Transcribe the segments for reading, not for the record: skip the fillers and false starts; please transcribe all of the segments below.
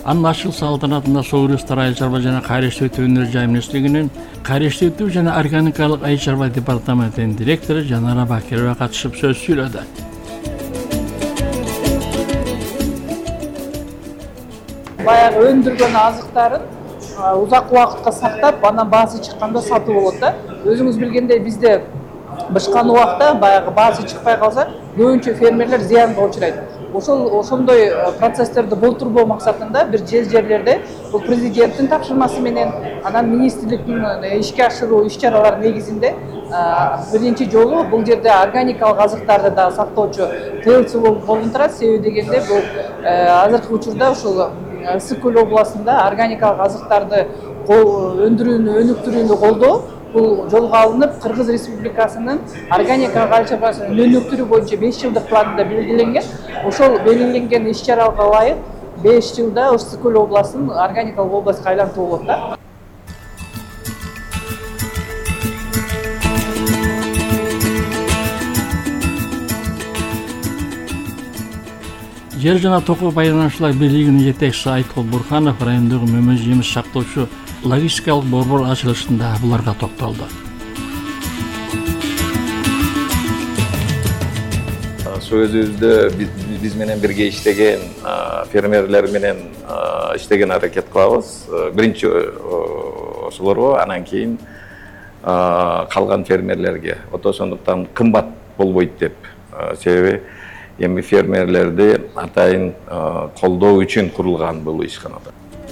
Анын ачык салтанатында Согурустар айыл чарба жана кайраштуу өтүү өнөр жай министрлигинин кайраштуу өтүү жана органикалык айыл чарба департаментинин директору Жанара Бакирова катышып сөз сүйлөдү. Баягы өндүргөн азыктарын узак убакытка сактап, анан баасы чыкканда сатып болот да. Өзүңүз билгендей бизде бышкан убакта баягы баасы чыкпай калса, көбүнчө фермерлер зыянга учурайт. Ошондой процесстерди болтурбоо максатында бир жерлерде бул президенттин тапшырмасы менен, анан министрликтин ишке ашыруу иш-чаралары негизинде биринчи жолу бул жерде органикалык азыктарды да сактоочу ТЛЦ болуп турат. Себеби дегенде бул азыркы учурда ушул Ысык Көл областында органикалык азыктарды өндүрүүнү, өнүктүрүүнү колдоо бул жолго алынып, Кыргыз Республикасынын органикалык айыл чарбасынын өнүктүрүү боюнча 5 жылдык планында белгиленген. Ошол белгиленген иш-чарага ылайык 5 жылда Ысык Көл областын органикалык областка айлантуу болот да. Жер жана токой пайдалануучулар бирлигинин жетекчиси Айткул Бурханов райондогу мөмө жемиш сактоочу логистикалык борбор ачылышында буларга токтолду. Сөзүбүздө биз менен бирге иштеген фермерлер менен иштеген аракет кылабыз. Биринчи ошолорго, анан кийин калган фермерлерге. Ошондуктан кымбат болбойт деп. Себеби эми фермерлерди атайын колдоо үчүн курулган бул ишканада.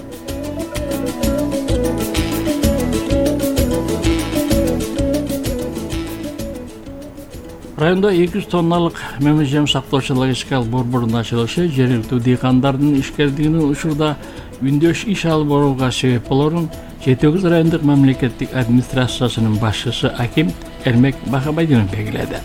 Районда 200 тонналык мөмө жем сактоочу логистикалык борбордун ачылышы жергиликтүү дыйкандардын ишкерлигинин учурда үндөш иш алып барууга себеп болорун Жети-Өгүз райондук мамлекеттик администрациясынын башчысы Аким Эрмек Бахабайдинов белгиледи.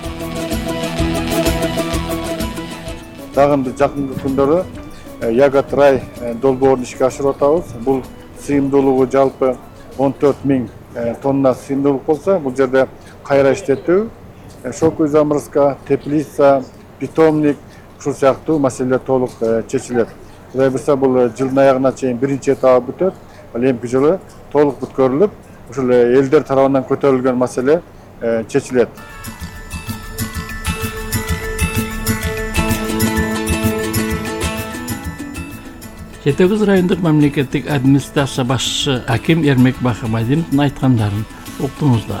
Дагы биз жакынкы күндөрү Ягат рай долбоорун ишке ашырып атабыз. Бул сыйымдуулугу жалпы 14.000 тонна сыйымдуулук болсо, бул жерде кайра иштетүү, шоковый заморозка, теплица, питомник, ушул сыяктуу маселелер толук чечилет. Кудай буйрса бул жылдын аягына чейин биринчи этабы бүтөт. Ал эмки жылы толук бүткөрүлүп, ушул элдер тарабынан көтөрүлгөн маселе чечилет. Жети-Өгүз райондук мамлекеттик администрация башчысы Аким Эрмек Бахабайдиновдун айткандарын уктуңуздар.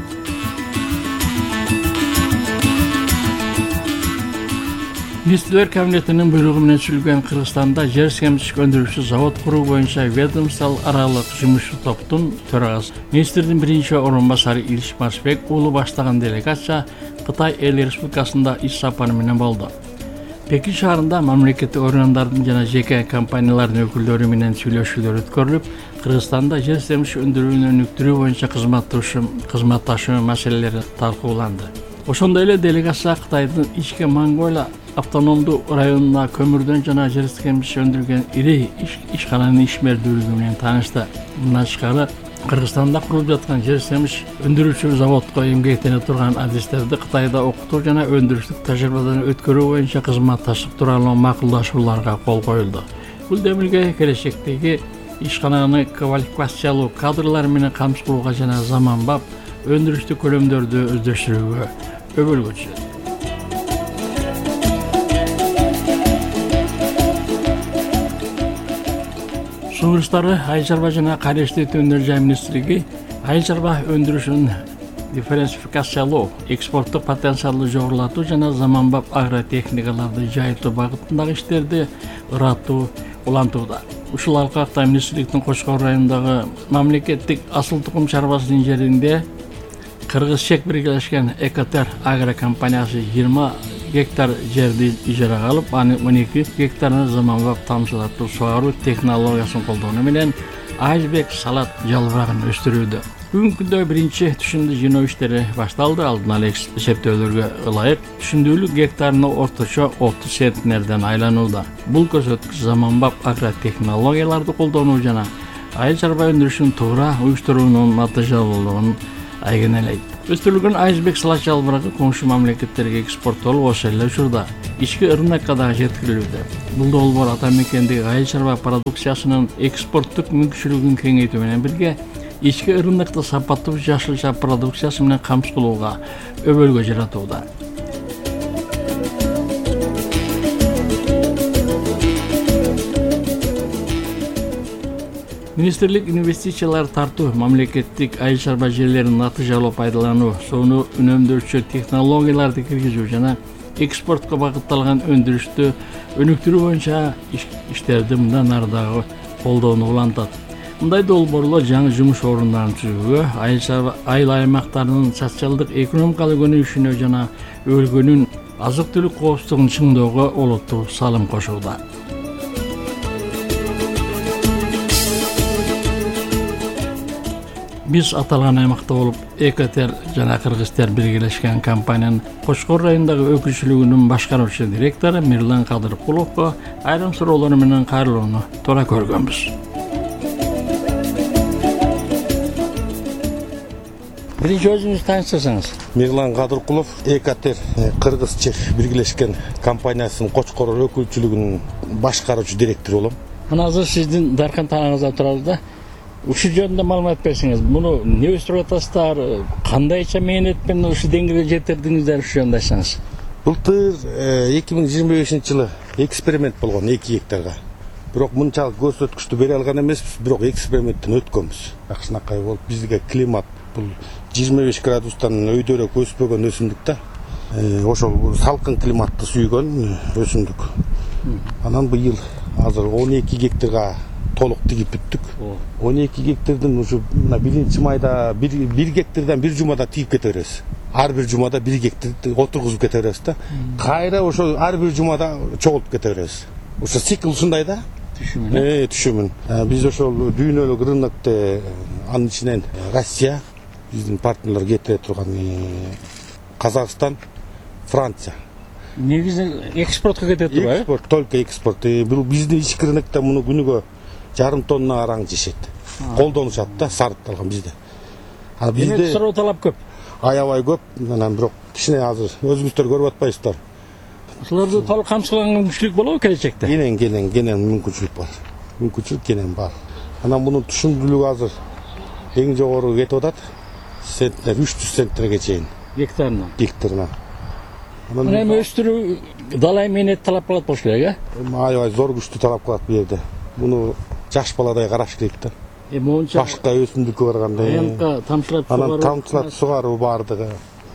Министрлер кабинетинин буйругу менен түзүлгөн Кыргызстанда жер семчик өндүрүүчү завод куруу боюнча ведомстволук аралык жумуш топтун төрагасы министрдин биринчи орун басары Илиш Маршбек уулу баштаган делегация Кытай Эл Республикасында иш сапары менен болду. Пекин шаарында мамлекеттик органдардын жана жеке компаниялардын өкүлдөрү менен сүйлөшүүлөр өткөрүлүп, Кыргызстанда жер семчик өндүрүүнү өнүктүрүү боюнча кызматташуу маселелери талкууланды. Ошондой эле делегация Кытайдын Ичке Монголия автономдуу районуна көмүрдөн жана жер семчик өндүргөн ири ишкананын ишмердүүлүгү менен таанышты. Мындан тышкары Кыргызстанда курулуп жаткан жер семчик өндүрүүчү заводко эмгектене турган адистерди Кытайда окутуу жана өндүрүштүк тажрыйбадан өткөрүү боюнча кызматташып тууралуу макулдашууларга кол коюлду. Бул демилге келечектеги ишкананы квалификациялуу кадрлар менен камсыздоого жана заманбап өндүрүштүк көлөмдөрдү өздөштүрүүгө өбөлгүчү. Согурустары айыл чарба жана кайраштуу өнөр жай министрлиги айыл чарба өндүрүшүн дифференцификациялоо, экспорттук потенциалды жогорулатуу жана заманбап агротехникаларды жайылтуу багытындагы иштерди ыраттуу улантууда. Ушул алкакта министрликтин Кочкор районундагы мамлекеттик асыл тукум чарбасынын жеринде Кыргыз Чек биргелешкен Экотер агро компаниясы 20 гектар жерди ижарага алып, анын 12 гектарын заманбап тамчылатуу суаруу технологиясын колдонуу менен айылбек салат жалбырагын өстүрүүдө. Бүгүнкү күндө биринчи түшүндү жиноо иштери башталды. Алдын ала эсептөөлөргө ылайык түшүндүүлүк гектарына орточо 30 центнерден айланууда. Бул көрсөткүч заманбап агротехнологияларды колдонуу жана айыл чарба өндүрүшүн туура уюштуруунун натыйжалуулугун айгинелейт. Өстүрүлгөн айсбек сылаш жалбырагы коңшу мамлекеттерге экспорттолуп ошол эле учурда ички рынокко дагы жеткирилүүдө. Бул долбоор ата мекендеги айыл чарба продукциясынын экспорттук мүмкүнчүлүгүн кеңейтүү менен бирге ички рынокто сапаттуу жашылча продукциясы менен камсыздуулууга өбөлгө жаратууда. Министрлик инвестициялар тартуу, мамлекеттик айыл чарба жерлерин натыйжалуу пайдалануу, сууну үнөмдөөчү технологияларды киргизүү жана экспортко багытталган өндүрүштү өнүктүрүү боюнча иштерди мындан ары дагы колдоону улантат. Мындай долбоорлор жаңы жумуш орундарын түзүүгө, айыл аймактарынын социалдык экономикалык өнүгүшүнө жана өлкөнүн азык-түлүк коопсуздугун чыңдоого олуттуу салым кошууда. Биз аталган аймакта болуп, Экотер жана Кыргызтер биргелешкен компаниянын Кочкор районундагы өкүлчүлүгүнүн башкаруучу директору Мирлан Кадыркуловго айрым суроолор менен кайрылууну туура көргөнбүз. Биринчи өзүңүз тааныштырсаңыз. Мирлан Кадыркулов, Экотер Кыргыз-Чех биргелешкен компаниясынын Кочкор өкүлчүлүгүнүн башкаруучу директору болом. Мына азыр сиздин даркан тааныңызда турабыз да. Ушул жөнүндө маалымат берсеңиз, муну эмне өстүрүп атасыздар, кандайча мээнетпен ушул деңгээлге жетирдиңиздер, ушул жөнүндө айтсаңыз. Былтыр 2025-жылы эксперимент болгон 2 гектарга. Бирок мынчалык көрсөткүчтү бере алган эмеспиз, бирок эксперименттен өткөнбүз. Жакшынакай болуп, бизге климат бул 25 градустан өйдөрөөк өспөгөн өсүмдүк да. Ошол салкын климатты сүйгөн өсүмдүк. Анан быйыл азыр 12 гектарга толук тигип бүттүк. 12 гектардан ушу мына 1-майда 1 гектардан 1 жумада тигип кете беребиз. Ар бир жумада 1 гектар отургузуп кете беребиз да. Кайра ошо ар бир жумада чогултуп кете беребиз. Ошо цикл ушундай да. Түшүмүн. Биз ошол дүйнөлүк рынокто анын ичинен Россия, биздин партнерлер кетире турган Казакстан, Франция. Негизи экспортко кетет турбайбы? Экспорт, только экспорт. Бул биздин ички рынокто муну күнүгө 1,5 тонна араң жешет. Колдонушат да, сарыпталган бизде. А бизде суроо талап көп. Аябай көп, анан бирок кичине азыр өзүңүздөр көрүп атпайсыздар. Ушуларды толук камсызлаган мүмкүнчүлүк болобу келечекте? Кенен мүмкүнчүлүк бар. Мүмкүнчүлүк кенен бар. Анан мунун түшүмдүүлүгү азыр эң жогору кетип атат. Центнер 300 центнерге чейин. Гектарына. Мына өстүрүү далай мээнет талап кылат болуш керек, Аябай зор күчтүү талап кылат бу жерде. Муну жаш баладай караш керек да. Монча башка өсүмдүккө барганда аянтка тамчылап анан тамчылап сугаруу баардыгы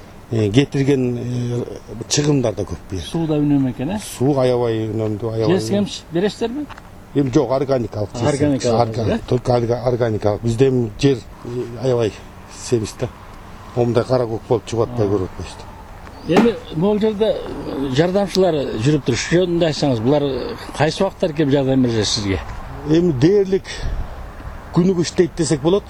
кетирген чыгымдар да көп бу жерде. Суу да үнөм экен, Суу аябай үнөмдүү, аябай. Жесем бересиздерби? Эми жок, органикалык. Только органикалык. Бизде эми жер аябай семиз да. Момундай кара көк болуп чыгып атпай көрүп атпайсыздар. Эми могул жерде жардамчылар жүрүп туруш. Ушул жөнүндө айтсаңыз, булар кайсы убактар келип жардам берет сизге? Эми дээрлик күнүгө иштейт десек болот.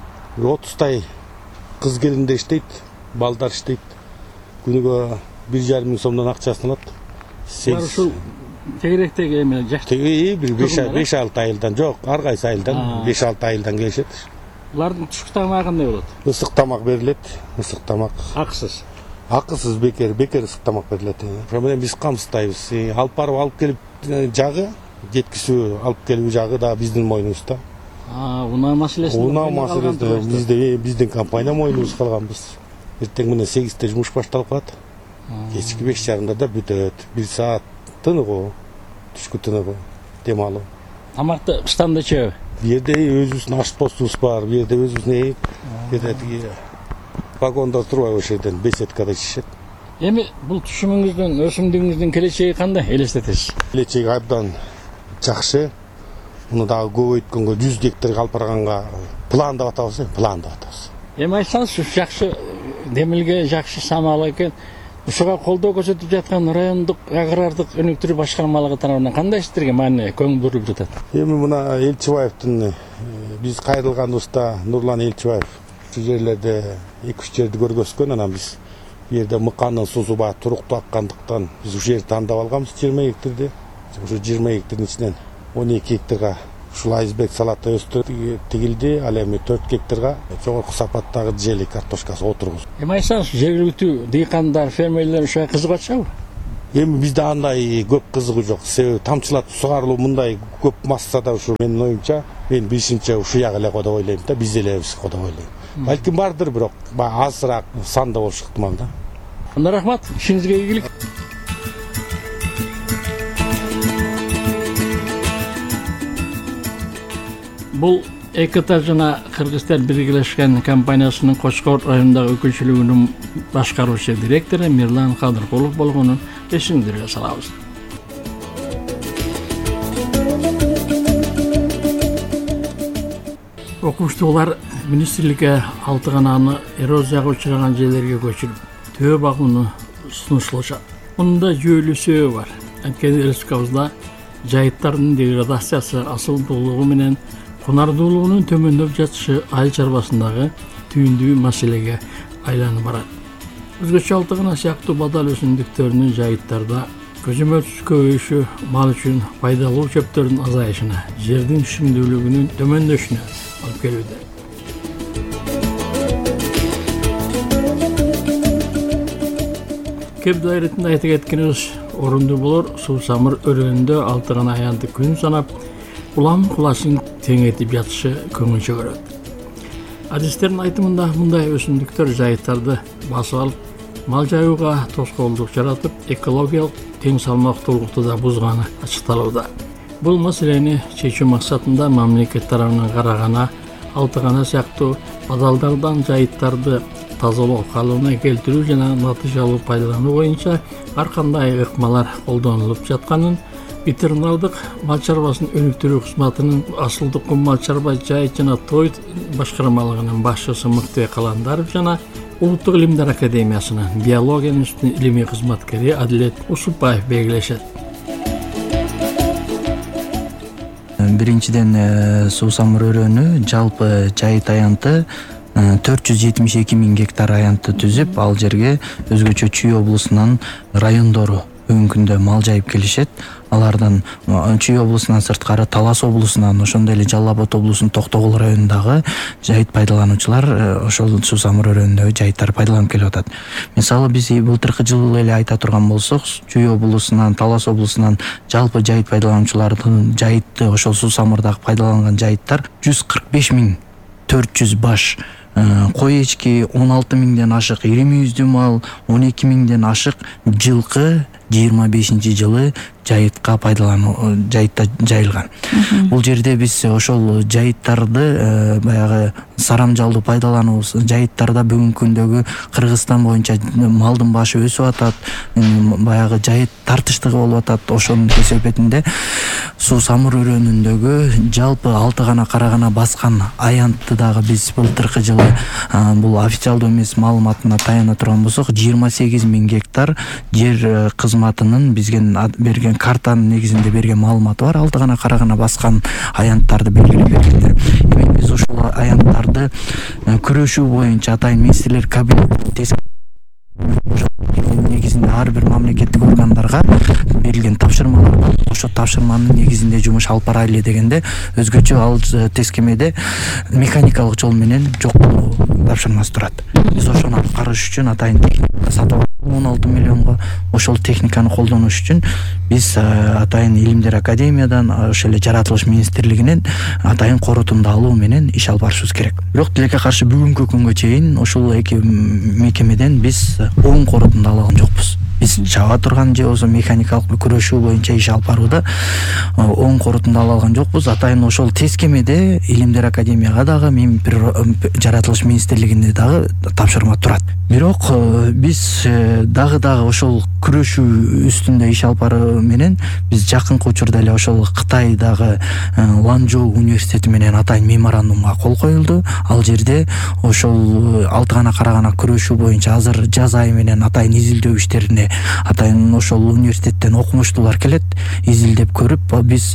30 кыз келиндер иштейт, балдар иштейт. Күнүгө 1,5 миң сомдон акчасын алат. Булар ушул тегеректеги эми жакшы. Бир 5-6 айылдан, жок, ар кайсы айылдан 5-6 айылдан келишет. Булардын түшүк тамагы кандай болот? Ысык тамак берилет, ысык тамак. Акысыз. Акысыз бекер ысык тамак берилет. Ошо менен биз камсыздайбыз. Алып барып алып келип жагы, жеткизүү алып келүү жагы да биздин мойнубузда. Унаа маселеси. Унаа маселеси биздин компания мойнубузга калганбыз. Эртең менен 8-те жумуш башталып калат. Кечки 5:30 да бүтөт. 1 саат тыныгуу, түшкү тыныгуу, дем алуу. Тамакты штанда чөбү. Бу жерде өзүбүздүн ашпостубуз бар, бу жерде өзүбүздүн вагонда турбай ошол жерден беседкада ичишет. Эми бул түшүмүңүздүн, өсүмдүгүңүздүн келечеги кандай элестетесиз? Келечеги абдан жакшы. Муну дагы көбөйткөнгө 100 гектарга алып барганга пландап атабыз, Эми айтсаңыз, ушу жакшы демилге, жакшы самал экен. Ушуга колдоо көрсөтүп жаткан райондук агрардык өнүктүрүү башкармалыгы тарабынан кандай иштерге маани көңүл бурулуп жатат? Эми мына Элчибаевдин биз кайрылганыбызда Нурлан Элчибаев ушул жерлерде 2-3 жерди көргөзгөн, анан биз бу жерде мыканын суусу баягы туруктуу аккандыктан биз ушул жерди тандап алганбыз 20 гектарды. Ошо 20 гектардын ичинен 12 гектарга ушул айсберг салаты тигилди, ал эми 4 гектарга жогорку сапаттагы жели картошкасы отургуз. Эми айтсаңыз, жергиликтүү дыйкандар, фермерлер ушуга кызыгып атышабы? Эми бизде андай көп кызыгуу жок. Себеби тамчылатып сугарылуу мындай көп массада ушу менин оюмча, мен билишимче ушуяк эле го деп ойлойм да, биз элебиз го деп ойлойм. Балким бардыр, бирок азыраак санда болушу ыктымал да. Анда рахмат, ишиңизге ийгилик. Бул ЭКТ жана Кыргызстан биргелешкен компаниясынын Кочкор районундагы өкүлчүлүгүнүн башкаруучу директору Мирлан Кадыркулов болгонун эсиңиздерге салабыз. Окумуштуулар министрликке Алтыгананы эрозияга учураган жерлерге көчүрүп, төө багууну сунушталышат. Мунда жүйөлүү себеби бар. Анткени республикабызда жайыттардын деградациясы, асылдуулугу менен кунардуулугунун төмөндөп жатышы айыл чарбасындагы түйүндүү маселеге айланып барат. Өзгөчө Алтыгана сыяктуу бадал өсүмдүктөрүнүн жайыттарда көзөмөлсүз көбөйүшү мал үчүн пайдалуу чөптөрдүн азайышына, жердин түшүмдүүлүгүнүн төмөндөшүнө алып келүүдө. Кеп дайретинде айта кеткенибиз орундуу болор. Суу самыр өрөөнүндө Алтыгана аянты күн санап улам куласын теңетип жатышы көңүл чөгөрөт. Адистердин айтымында мындай өсүмдүктөр жайыттарды басып алып, мал жаюуга тоскоолдук жаратып, экологиялык тең салмактуулукту да бузганы ачыкталууда. Бул маселени чечүү максатында мамлекет тарабынан карагана Алтыгана сыяктуу бадалдардан жайыттарды тазалоо, калыбына келтирүү жана натыйжалуу пайдалануу боюнча ар кандай ыкмалар колдонулуп жатканын ветеринардык мал чарбасын өнүктүрүү кызматынын Асылдык кум мал чарба жайыт жана той башкармалыгынын башчысы Мыктыбек Каландаров жана Улуттук илимдер академиясынын биология институтунун илимий кызматкери Адилет Усупбаев белгилешет. Биринчиден суу самыр өрөөнү жалпы жайыт аянты 472 000 гектар аянтты түзүп, ал жерге өзгөчө Чүй облусунан райондору бүгүнкү күндө мал жайып келишет. Алардан Чүй облусунан сырткары Талас облусунан, ошондой эле Жалал Абад облусунун Токтогул районундагы жайыт пайдалануучулар ошол суу самыр өрөөнүндөгү жайыттарды пайдаланып келип атат. Мисалы биз былтыркы жылы эле айта турган болсок, Чүй облусунан, Талас облусунан жалпы жайыт пайдалануучулардын жайытты ошол суу самырдагы пайдаланган жайыттар 145 400 баш кой эчки, 16 000ден ашык ири мүйүздүү мал, 12 000ден ашык жылкы 25-жылы жайытка пайдалануу жайытта жайылган. Бул жерде биз ошол жайыттарды баягы сарамжалдуу пайдалануу жайыттарда бүгүнкү күндөгү Кыргызстан боюнча малдын башы өсүп атат, баягы жайыт тартыштыгы болуп атат. Ошонун кесепетинде суу самыр өрөөнүндөгү жалпы Алтыгана Карагана баскан аянтты дагы биз былтыркы жылы бул официалдуу эмес маалыматына таяна турган болсок 28 000 гектар жер кызматынын бизге берген картанын негизинде берген маалыматы бар. Алтыгана Карагана баскан аянттарды белгилеп бергендер. Эми биз ушул аянттарды күрөшүү боюнча атайын министрлер кабинети негизинде ар бир мамлекеттик органдарга берилген тапшырмалар бар. Ошол тапшырманын негизинде жумуш алып барайлы дегенде өзгөчө ал тескемеде механикалык жол менен жок кылуу тапшырмасы турат. Биз ошону аткарыш үчүн атайын техника сатып 16 миллионго ошол техниканы колдонуш үчүн биз атайын илимдер академиядан, ошол эле жаратылыш министрлигинен атайын корутунду алуу менен иш алып барышыбыз керек. Бирок тилекке каршы бүгүнкү күнгө чейин ошол эки мекемеден биз оң корутунду ала алган жокпуз. Биз чаба турган же болбосо механикалык күрөшүү боюнча иш алып барууда оң корутунду ала алган жокпуз. Атайын ошол тескемеде илимдер академияга дагы жаратылыш министрлигине дагы тапшырма турат. Бирок биз дагы ошол күрөшүү үстүндө иш алып баруу менен биз жакынкы учурда эле ошол Кытайдагы Ланчжоу университети менен атайын меморандумга кол коюлду. Ал жерде ошол Алтыгана Карагана күрөшүү боюнча азыр жаз айы менен атайын изилдөө иштерине атайын ошол университеттен окумуштуулар келет. Изилдеп көрүп, биз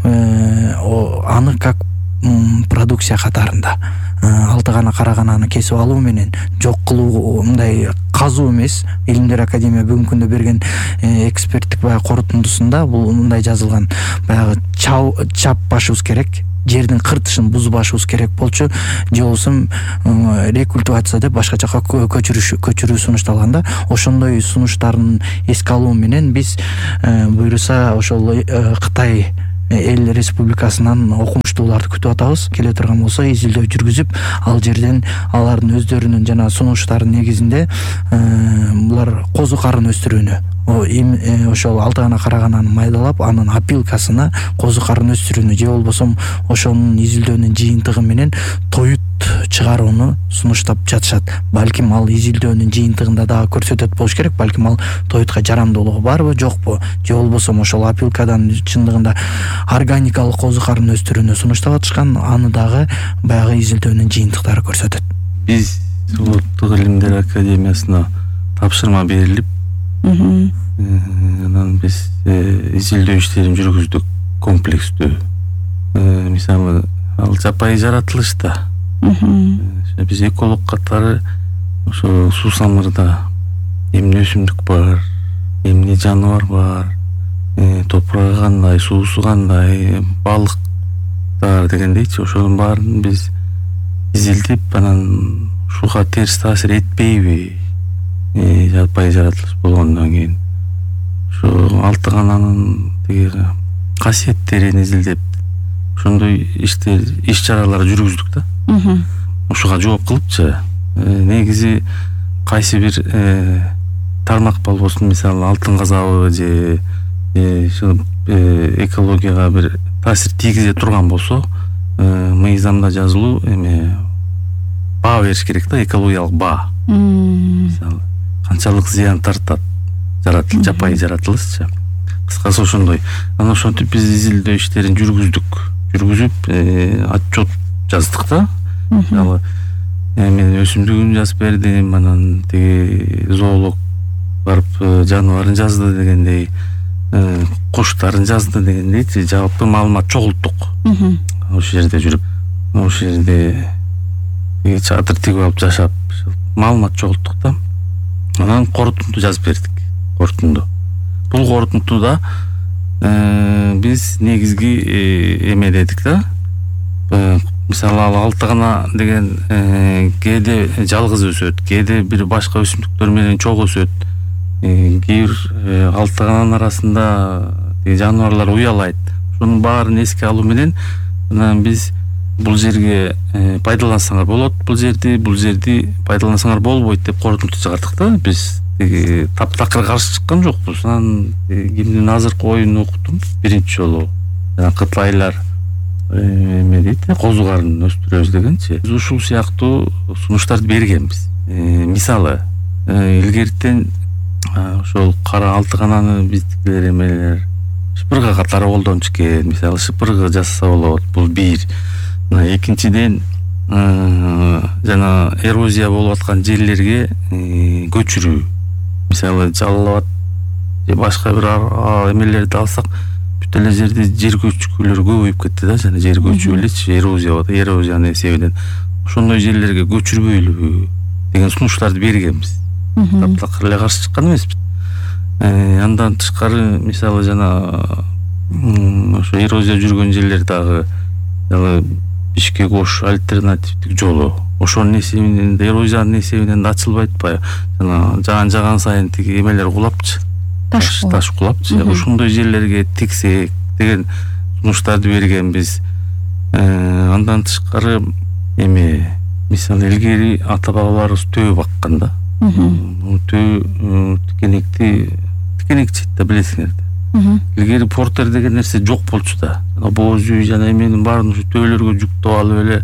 аны как продукция катарында Алтыгана Карагананы кесип алуу менен жок кылуу, мындай казуу эмес. Илимдер академия бүгүнкү күндө берген эксперттик корутундусунда бул мындай жазылган: баягы чап башыбыз керек. жердин кыртышын бузуп башыбыз керек болчу, же болбосо рекультивация деп башка жака көчүрүү сунушталган да. Ошондой сунуштарын эске алуу менен биз буюрса ошол Кытай эл республикасынан окумуштууларды күтүп атабыз. Келе турган болсо изилдөө жүргүзүп, ал жерден алардын өздөрүнүн жана сунуштарынын негизинде булар козу карын өстүрүүнү ошол алтыгана карагананы майдалап, анын опилкасына козу карын өстүрүүнү же болбосо ошонун изилдөөнүн жыйынтыгы менен тоют чыгарууну сунуштап жатышат. Балким ал изилдөөнүн жыйынтыгында дагы көрсөтөт болуш керек. Балким ал тоютка жарамдуулугу барбы, жокпу, же болбосо ошол опилкадан чындыгында органикалык козу карын өстүрүүнү сунуштап атышкан, аны дагы баягы изилдөөнүн жыйынтыктары көрсөтөт. Биз Улуттук илимдер академиясына тапшырма берилип, анан биз изилдөө иштерин жүргүздүк комплекстүү. Мисалы, ал жапайы жаратылышта. Биз эколог катары ошо суу самырда эмне өсүмдүк бар, эмне жаныбар бар, топурагы кандай, суусу кандай, балыктар дегендейчи, ошонун баарын биз изилдеп, анан ушуга терс таасир этпейби, жапайы жаратылыш болгондон кийин ушу алтыгананын тиги касиеттерин изилдеп, ошондой иш чаралар жүргүздүк да. Ушуга жооп кылыпчы, негизи кайсы бир тармак болбосун, мисалы алтын казабы же экологияга бир таасир тийгизе турган болсо, мыйзамда жазылуу баа бериш керек да, экологиялык баа. Мисалы канчалык зыян тартат жапайы жаратылышчы. Кыскасы ошондой. Анан ошентип биз изилдөө иштерин жүргүзүп, отчет жаздык да. Мисалы мен өсүмдүгүн жазып бердим, анан тиги зоолог барып жаныбарын жазды дегендей, куштарын жазды дегендейчи, жалпы маалымат чогулттук. Ошол жерде жүрүп, ошол жерде чатыр тигип алып жашап, маалымат чогулттук да. Анан корутунду жазып бердик. Бул корутундуда биз негизги эмедедик да. Мисалы ал алтыгана деген кээде жалгыз өсөт, кээде бир башка өсүмдүктөр менен чогуу өсөт. Кээ бир алтыгананын арасында жаныбарлар уялайт. Ошонун баарын эске алуу менен анан биз бул жерге пайдалансаңар болот, бул жерди пайдалансаңар болбойт деп корутунду чыгардык да. Биз таптакыр каршы чыккан жокпуз. Анан кимдин азыркы оюн окутум биринчи жолу. Кытайлар эме дейт, козу карын өстүрөбүз дегенчи. Биз ушул сыяктуу сунуштарды бергенбиз. Мисалы, илгертен ошол кара алтыгананы биздикилер эмелер шыпырга катары колдонуп экен. Мисалы, шыпырга жасаса болот. Бул бир. Экинчиден, жана эрозия болуп аткан жерлерге көчүрүү. Мисалы, Жалал Абад же башка бир эмелерди алсак, бүт эле жерде жер көчкүлөр көбөйүп кетти да, жана жер көчүп элечи, эрозиянын эсебинен. Ошондой жерлерге көчүрбөйлүбү деген сунуштарды бергенбиз. Таптакыр эле каршы чыккан эмеспиз. Андан тышкары, мисалы, жана ошо эрозия жүргөн жерлер дагы Бишкек Ош альтернативдик жолу. Ошонун эсебинен, эрозиянын эсебинен да ачылбайт атпайбы? Жана жаган сайын тиги эмелер кулапчы. Таш кулапчы. Ошондой жерлерге тиксек деген сунуштарды бергенбиз. Андан тышкары мисалы илгери ата бабаларыбыз төө баккан да. Төө тикенек чейт да, билесиңер да. Илгери портер деген нерсе жок болчу да. Боз үй жана эменин баарын ушу төөлөргө жүктөп алып эле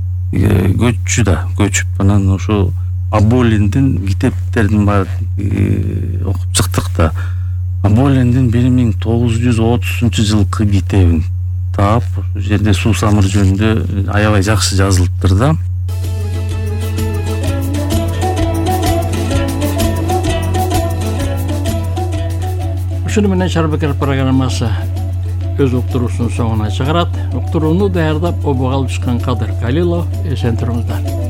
көчүп, анан ошо Аболиндин китептердин баарын окуп чыктык да. Аболиндин 1930-жылкы китебин таап, ошол жерде суу самыр жөнүндө аябай жакшы жазылыптыр да. Ушуну менен Шарбакер программасы өз уктуруусунун соңуна чыгарат. Уктурууну даярдап обого алып чыккан Кадыр Калилов. Эсен туруңуздар.